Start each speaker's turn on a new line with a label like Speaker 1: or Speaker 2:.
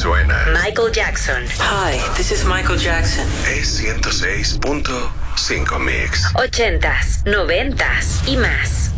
Speaker 1: suena.
Speaker 2: Michael Jackson.
Speaker 3: Hi, this is Michael Jackson.
Speaker 1: Es 106.5 Mix.
Speaker 2: 80s, 90s y más.